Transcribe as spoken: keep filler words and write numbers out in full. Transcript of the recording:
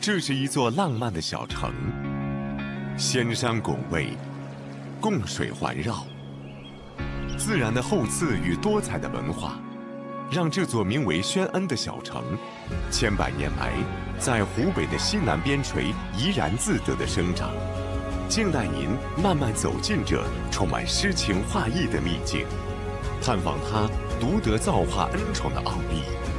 这是一座浪漫的小城，仙山拱卫，贡水环绕，自然的厚赐与多彩的文化，让这座名为宣恩的小城，千百年来在湖北的西南边陲怡然自得地生长。静待您慢慢走进这充满诗情画意的秘境，探访它独得造化恩宠的奥秘。